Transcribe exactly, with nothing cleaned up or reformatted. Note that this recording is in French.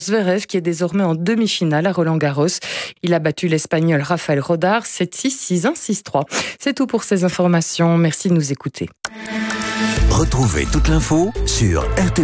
Zverev qui est désormais en demi-finale à Roland-Garros. Il a battu l'Espagnol Rafael Rodar sept six, six un, six trois. C'est tout pour ces informations. Merci de nous écouter. Retrouvez toute l'info sur R T